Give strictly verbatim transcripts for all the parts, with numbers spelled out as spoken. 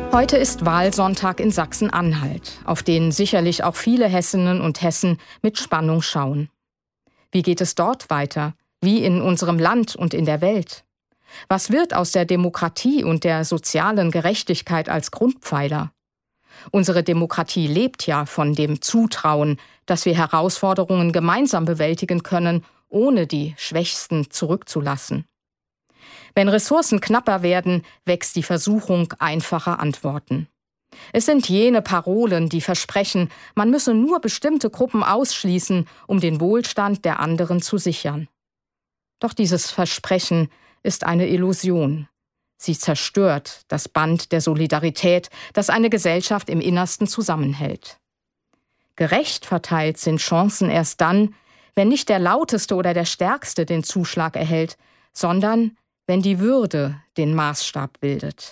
Heute ist Wahlsonntag in Sachsen-Anhalt, auf den sicherlich auch viele Hessinnen und Hessen mit Spannung schauen. Wie geht es dort weiter? Wie in unserem Land und in der Welt? Was wird aus der Demokratie und der sozialen Gerechtigkeit als Grundpfeiler? Unsere Demokratie lebt ja von dem Zutrauen, dass wir Herausforderungen gemeinsam bewältigen können, ohne die Schwächsten zurückzulassen. Wenn Ressourcen knapper werden, wächst die Versuchung einfacher Antworten. Es sind jene Parolen, die versprechen, man müsse nur bestimmte Gruppen ausschließen, um den Wohlstand der anderen zu sichern. Doch dieses Versprechen ist eine Illusion. Sie zerstört das Band der Solidarität, das eine Gesellschaft im Innersten zusammenhält. Gerecht verteilt sind Chancen erst dann, wenn nicht der Lauteste oder der Stärkste den Zuschlag erhält, sondern wenn die Würde den Maßstab bildet.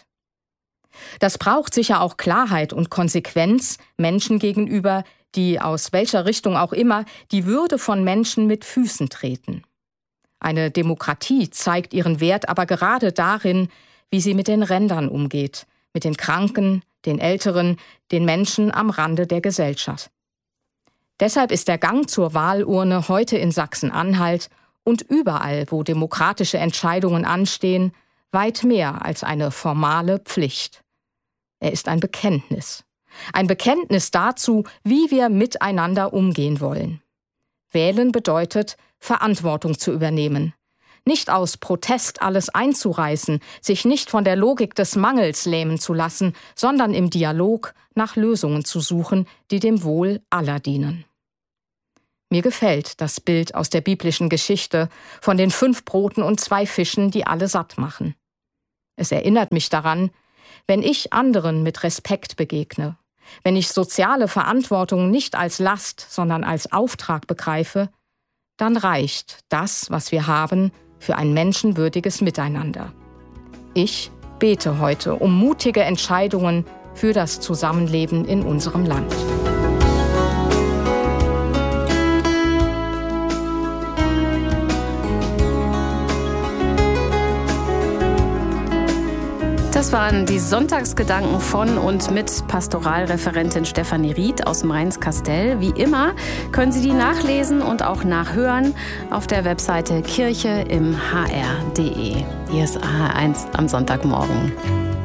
Das braucht sicher auch Klarheit und Konsequenz Menschen gegenüber, die aus welcher Richtung auch immer die Würde von Menschen mit Füßen treten. Eine Demokratie zeigt ihren Wert aber gerade darin, wie sie mit den Rändern umgeht, mit den Kranken, den Älteren, den Menschen am Rande der Gesellschaft. Deshalb ist der Gang zur Wahlurne heute in Sachsen-Anhalt und überall, wo demokratische Entscheidungen anstehen, weit mehr als eine formale Pflicht. Er ist ein Bekenntnis. Ein Bekenntnis dazu, wie wir miteinander umgehen wollen. Wählen bedeutet, Verantwortung zu übernehmen. Nicht aus Protest alles einzureißen, sich nicht von der Logik des Mangels lähmen zu lassen, sondern im Dialog nach Lösungen zu suchen, die dem Wohl aller dienen. Mir gefällt das Bild aus der biblischen Geschichte von den fünf Broten und zwei Fischen, die alle satt machen. Es erinnert mich daran, wenn ich anderen mit Respekt begegne, wenn ich soziale Verantwortung nicht als Last, sondern als Auftrag begreife, dann reicht das, was wir haben, für ein menschenwürdiges Miteinander. Ich bete heute um mutige Entscheidungen für das Zusammenleben in unserem Land. Das waren die Sonntagsgedanken von und mit Pastoralreferentin Stefanie Ried aus Mainz-Kastel. Wie immer können Sie die nachlesen und auch nachhören auf der Webseite kirche im h r punkt d e. Hier ist A H eins am Sonntagmorgen.